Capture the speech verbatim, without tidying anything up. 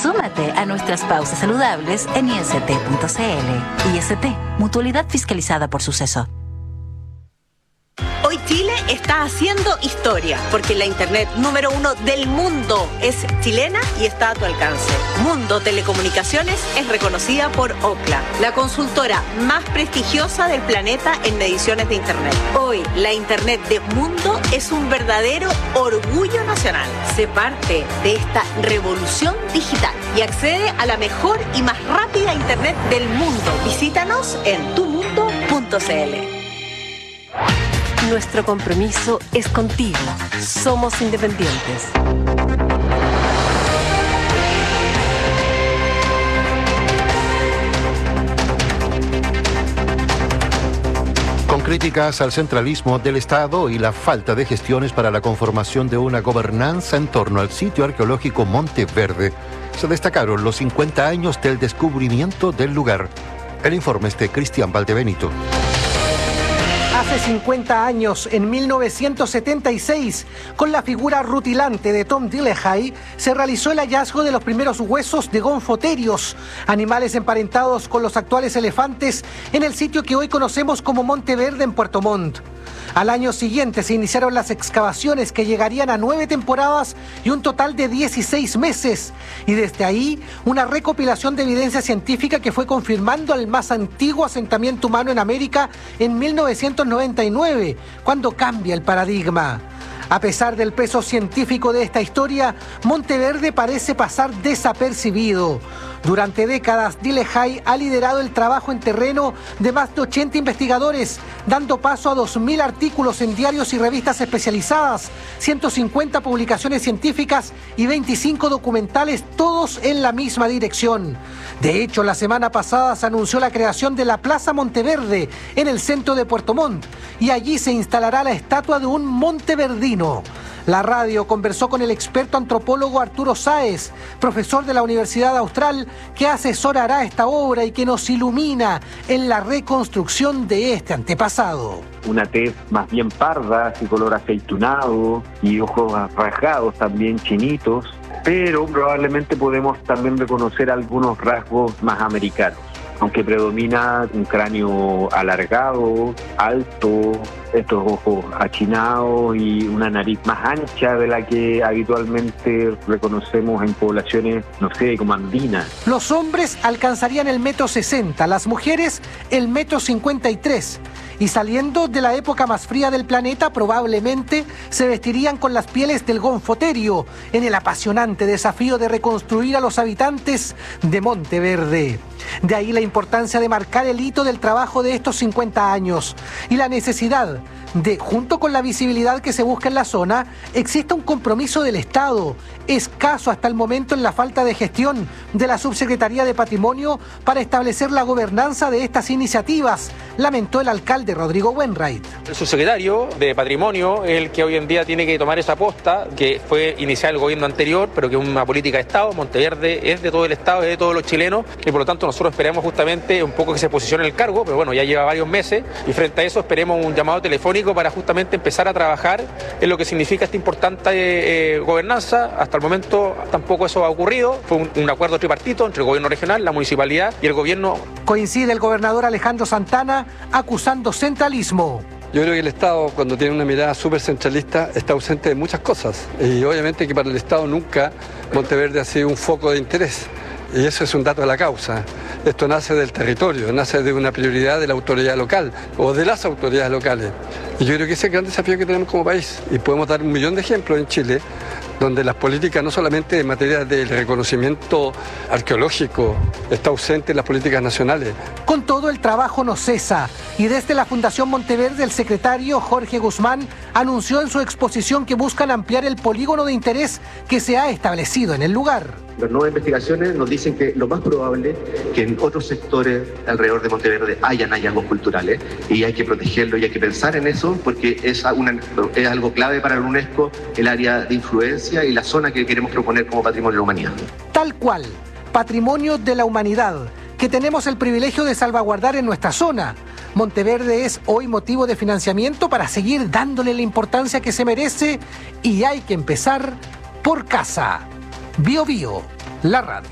Súmate a nuestras pausas saludables en I S T punto C L. I S T, Mutualidad Fiscalizada por Suceso. Hoy Chile está haciendo historia porque la internet número uno del mundo es chilena y está a tu alcance. Mundo Telecomunicaciones es reconocida por Ookla, la consultora más prestigiosa del planeta en mediciones de internet. Hoy la internet de Mundo es un verdadero orgullo nacional. Sé parte de esta revolución digital y accede a la mejor y más rápida internet del mundo. Visítanos en tu mundo punto C L. Nuestro compromiso es contigo. Somos independientes. Con críticas al centralismo del Estado y la falta de gestiones para la conformación de una gobernanza en torno al sitio arqueológico Monte Verde, se destacaron los cincuenta años del descubrimiento del lugar. El informe es de Cristian Valdebenito. Hace cincuenta años, en mil novecientos setenta y seis, con la figura rutilante de Tom Dillehay, se realizó el hallazgo de los primeros huesos de gonfoterios, animales emparentados con los actuales elefantes, en el sitio que hoy conocemos como Monte Verde en Puerto Montt. Al año siguiente se iniciaron las excavaciones que llegarían a nueve temporadas y un total de dieciséis meses. Y desde ahí, una recopilación de evidencia científica que fue confirmando el más antiguo asentamiento humano en América en mil novecientos noventa y nueve, cuando cambia el paradigma. A pesar del peso científico de esta historia, Monte Verde parece pasar desapercibido. Durante décadas, Dillehay ha liderado el trabajo en terreno de más de ochenta investigadores, dando paso a dos mil artículos en diarios y revistas especializadas, ciento cincuenta publicaciones científicas y veinticinco documentales, todos en la misma dirección. De hecho, la semana pasada se anunció la creación de la Plaza Monteverde en el centro de Puerto Montt, y allí se instalará la estatua de un monteverdino. La radio conversó con el experto antropólogo Arturo Sáez, profesor de la Universidad Austral, que asesorará esta obra y que nos ilumina en la reconstrucción de este antepasado. Una tez más bien parda, así color aceitunado y ojos rasgados también chinitos, pero probablemente podemos también reconocer algunos rasgos más americanos, aunque predomina un cráneo alargado, alto, estos ojos achinados y una nariz más ancha de la que habitualmente reconocemos en poblaciones, no sé, como andinas. Los hombres alcanzarían el metro sesenta, las mujeres el metro cincuenta y tres. Y saliendo de la época más fría del planeta, probablemente se vestirían con las pieles del gonfoterio en el apasionante desafío de reconstruir a los habitantes de Monte Verde. De ahí la importancia de marcar el hito del trabajo de estos cincuenta años y la necesidad de, junto con la visibilidad que se busca en la zona, exista un compromiso del Estado, escaso hasta el momento en la falta de gestión de la Subsecretaría de Patrimonio para establecer la gobernanza de estas iniciativas, lamentó el alcalde Rodrigo Wainwright. El subsecretario de Patrimonio es el que hoy en día tiene que tomar esa posta, que fue iniciada el gobierno anterior, pero que es una política de Estado. Monteverde es de todo el Estado, es de todos los chilenos, y por lo tanto nosotros esperamos justamente un poco que se posicione en el cargo, pero bueno, ya lleva varios meses, y frente a eso esperemos un llamado telefónico para justamente empezar a trabajar en lo que significa esta importante eh, gobernanza. Hasta el momento tampoco eso ha ocurrido. Fue un, un acuerdo tripartito entre el gobierno regional, la municipalidad y el gobierno. Coincide el gobernador Alejandro Santana acusando centralismo. Yo creo que el Estado, cuando tiene una mirada súper centralista, está ausente de muchas cosas. Y obviamente que para el Estado nunca Monteverde ha sido un foco de interés. Y eso es un dato de la causa. Esto nace del territorio, nace de una prioridad de la autoridad local o de las autoridades locales. Y yo creo que ese es el gran desafío que tenemos como país. Y podemos dar un millón de ejemplos en Chile, donde las políticas, no solamente en materia del reconocimiento arqueológico, está ausente en las políticas nacionales. Con todo, el trabajo no cesa, y desde la Fundación Monteverde el secretario Jorge Guzmán anunció en su exposición que buscan ampliar el polígono de interés que se ha establecido en el lugar. Las nuevas investigaciones nos dicen que lo más probable es que en otros sectores alrededor de Monteverde hayan hallazgos culturales, y hay que protegerlo y hay que pensar en eso porque es, una, es algo clave para la UNESCO, el área de influencia y la zona que queremos proponer como patrimonio de la humanidad. Tal cual, patrimonio de la humanidad, que tenemos el privilegio de salvaguardar en nuestra zona. Monteverde es hoy motivo de financiamiento para seguir dándole la importancia que se merece, y hay que empezar por casa. Bio Bio, la radio.